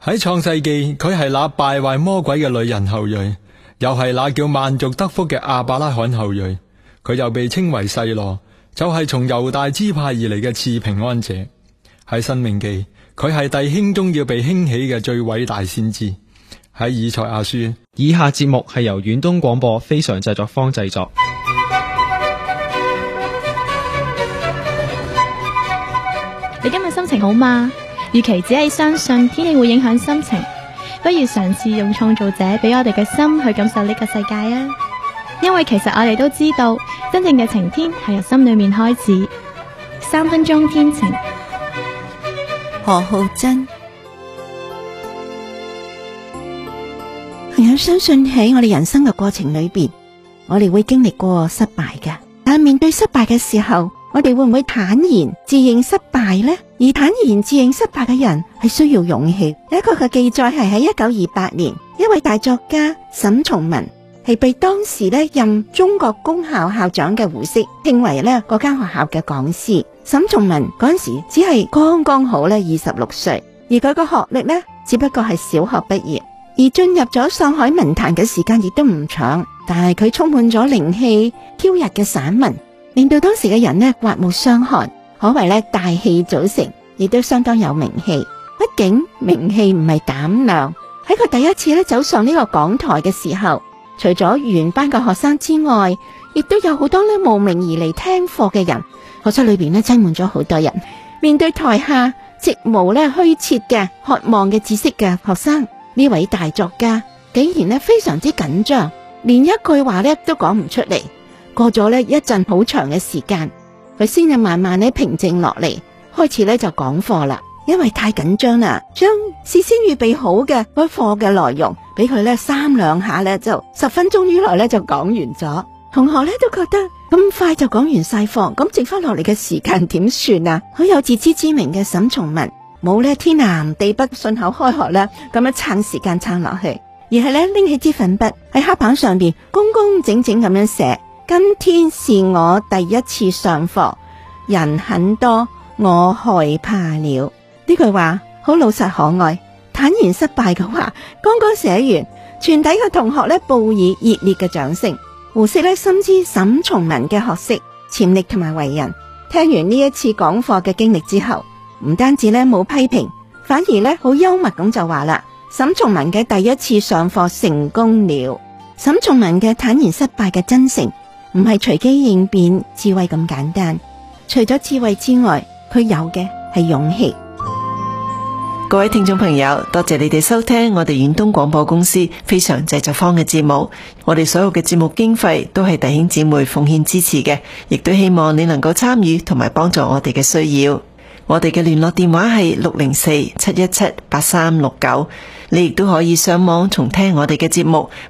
喺創世記，佢係那敗壞魔鬼嘅女人後裔，又係那叫萬族得福嘅亞伯拉罕後裔。佢又被稱為細羅，就係從猶大支派而嚟嘅賜平安者。喺申命記，佢係弟兄中要被興起嘅最偉大先知。喺以賽亞書。 以下節目係由遠東廣播非常製作坊製作。 你今日心情好嗎？與其只係相信天氣會影響心情，不如嘗試用創造者俾我哋嘅心去感受呢個世界啊！因為其實我哋都知道，真正嘅晴天係由心裏面開始。3分鐘天晴。 何浩珍。朋友，相信喺我哋人生嘅過程裏邊，我哋會經歷過失敗嘅，但面對失敗嘅時候，我哋會唔會坦然自認失敗呢？而坦然自認失敗嘅人係需要勇氣。有一個嘅記載係喺1928年，一位大作家沈從文係被當時任中國公校校長嘅胡適稱為嗰間學校嘅講師。沈從文嗰陣時只係剛剛好26歲，而佢個學歷只不過係小學畢業，而進入咗上海文壇嘅時間亦都唔長，但係佢充滿咗靈氣飄逸嘅散文，令到當時嘅人刮目相看，可謂大器早成，亦都相當有名氣。畢竟名氣唔係膽量。喺佢第一次走上呢個講台嘅時候，除咗原班嘅學生之外，亦都有好多慕名而嚟聽課嘅人。課室裏邊擠滿咗好多人，面對台下直無虛設嘅渴望嘅知識嘅學生，呢位大作家竟然非常之緊張，連一句話都講唔出嚟。過咗一陣好長嘅時間，佢先至慢慢平靜落嚟，開始就講課啦。因為太緊張啦，將事先預備好嘅嗰課嘅內容俾佢3兩下就10分鐘以內就講完咗。同學都覺得咁快就講完晒課，咁剩翻落嚟嘅時間點算啊？好有自知之明嘅沈從文冇天南地北順口開河咁樣撐時間撐落去，而係拎起支粉筆喺黑板上邊工工整整咁樣寫：今天是我第一次上課，人很多，我害怕了。呢句話好老實可愛，坦然失敗嘅話剛剛寫完，全體嘅同學報以熱烈嘅掌聲。胡適深知沈從文嘅學識、潛力同埋為人，聽完呢一次講課嘅經歷之後，唔單止冇批評，反而好幽默咁就話啦：沈從文嘅第一次上課成功了。沈從文嘅坦然失敗嘅真誠，唔係隨機應變、智慧咁簡單。除咗智慧之外，佢有嘅係勇氣。 各位聽眾朋友，多謝你哋收聽我哋遠東廣播公司非常製作坊嘅節目。我哋所有嘅節目經費都係弟兄姊妹奉獻支持嘅，亦都希望你能夠參與同埋幫助我哋嘅需要。我哋嘅聯絡電話係604-717-8369，你亦都可以上網重聽我哋嘅節目，